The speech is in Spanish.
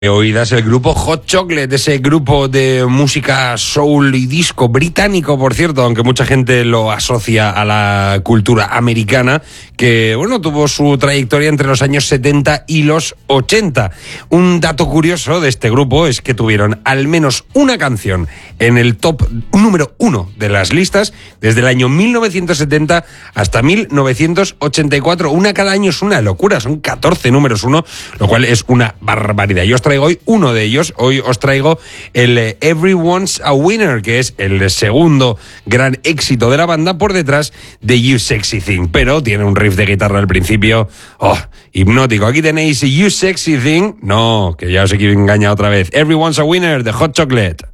Oídas el grupo Hot Chocolate, ese grupo de música soul y disco británico, por cierto, aunque mucha gente lo asocia a la cultura americana, que bueno, tuvo su trayectoria entre los años 70 y los 80. Un dato curioso de este grupo es que tuvieron al menos una canción en el top número 1 de las listas desde el año 1970 hasta 1984. Una cada año es una locura, son 14 números 1, lo cual es una barbaridad. Yo os traigo hoy uno de ellos. Hoy os traigo el Everyone's a Winner, que es el segundo gran éxito de la banda por detrás de You Sexy Thing, pero tiene un riff de guitarra al principio hipnótico. Aquí tenéis You Sexy Thing, no, que ya os he engañado otra vez. Everyone's a Winner de Hot Chocolate.